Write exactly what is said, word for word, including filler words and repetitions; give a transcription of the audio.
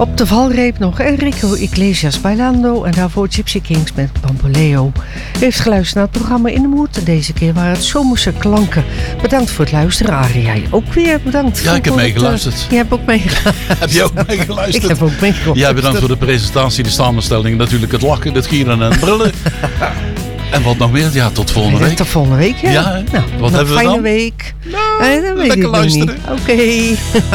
Op de valreep nog Enrico Iglesias Bailando en daarvoor Gypsy Kings met Bamboleo. U heeft geluisterd naar het programma In de Moed. Deze keer waren het zomerse klanken. Bedankt voor het luisteren. Arie, jij ook weer bedankt. Ja, ik heb meegeluisterd. Uh, je hebt ook meegeluisterd. Heb je ook meegeluisterd? Ik heb ook meegeluisterd. Ja, bedankt voor de presentatie, de samenstelling. Natuurlijk het lachen, het gieren en het brullen. En wat nog meer? Ja, tot volgende week. Tot volgende week, ja. Ja, nou, wat hebben we dan? Fijne week. Nou, uh, dat weet lekker ik nog luisteren. Oké. Okay.